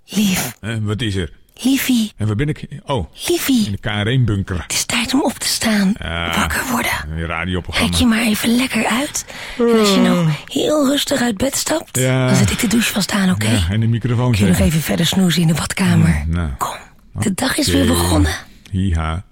Lief. Wat is er? Liefie. En waar ben ik? Oh, Liefie. in de KR1-bunker. Het is tijd om op te staan. Wakker worden. Een radioprogramma. Kijk je maar even lekker uit. En als je nou heel rustig uit bed stapt, dan zet ik de douche vast aan, oké? Ja, en de microfoon Kun je nog even verder snoezen in de badkamer? Nou. Kom, de dag is weer begonnen. Hiha.